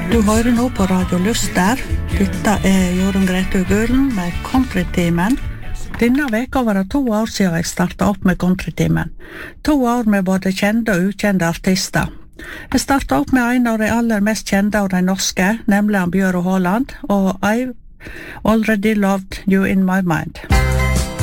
Du hører nå på Radio Luster. Dette Jorunn Grete Gulen med Countrytimen. Denne veka var det 2 år siden jeg startet opp med Countrytimen. 2 år med både kjente og ukjente artister. Jeg startet opp med en av de aller mest kjente av de norske, nemlig Bjøro Håland, og I've Already Loved You in My Mind.